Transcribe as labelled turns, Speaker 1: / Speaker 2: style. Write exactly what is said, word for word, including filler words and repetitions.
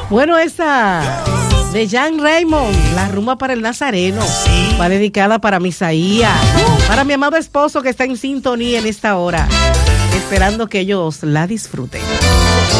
Speaker 1: Bueno, esa de Jan Raymond, la rumba para el Nazareno, sí. Va dedicada para Misaía, para mi amado esposo que está en sintonía en esta hora, esperando que ellos la disfruten.